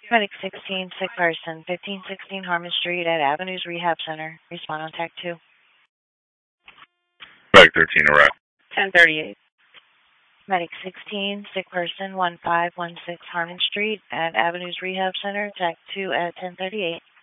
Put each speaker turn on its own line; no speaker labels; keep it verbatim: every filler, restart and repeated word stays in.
Medic sixteen, sick person, fifteen sixteen Harmon Street at Avenues Rehab Center. Respond on TAC two.
Medic thirteen, arrive.
ten thirty-eight.
Medic sixteen, sick person, one five one six Harmon Street at Avenues Rehab Center. TAC two at ten thirty-eight.